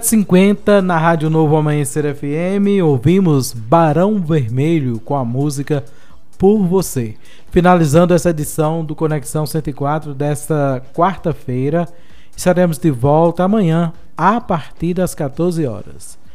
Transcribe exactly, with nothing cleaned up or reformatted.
cinquenta na Rádio Novo Amanhecer F M, ouvimos Barão Vermelho com a música Por Você. Finalizando essa edição do Conexão cento e quatro desta quarta-feira, estaremos de volta amanhã a partir das quatorze horas.